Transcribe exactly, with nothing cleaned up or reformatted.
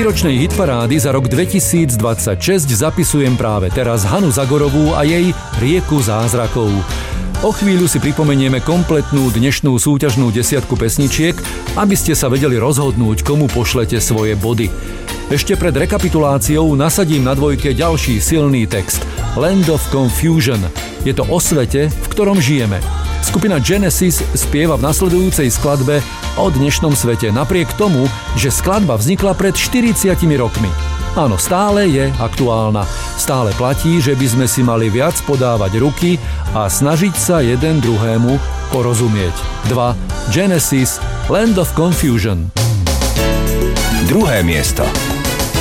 výročnej hitparády za rok dvetisícdvadsaťšesť zapisujem práve teraz Hanu Zagorovú a jej Rieku zázrakov. O chvíľu si pripomenieme kompletnú dnešnú súťažnú desiatku pesničiek, aby ste sa vedeli rozhodnúť, komu pošlete svoje body. Ešte pred rekapituláciou nasadím na dvojke ďalší silný text Land of Confusion. Je to o svete, v ktorom žijeme. Skupina Genesis spieva v nasledujúcej skladbe o dnešnom svete, napriek tomu, že skladba vznikla pred štyridsiatimi rokmi. Áno, stále je aktuálna. Stále platí, že by sme si mali viac podávať ruky a snažiť sa jeden druhému porozumieť. dva. Genesis, Land of Confusion. Druhé miesto.